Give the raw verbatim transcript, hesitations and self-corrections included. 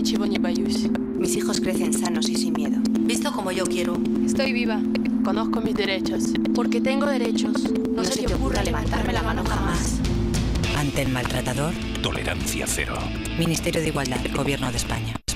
Mis hijos crecen sanos y sin miedo. Visto como yo quiero. Estoy viva. Conozco mis derechos. Porque tengo derechos. No, no se te ocurra levantarme la mano jamás. Ante el maltratador, tolerancia cero. Ministerio de Igualdad, Gobierno de España.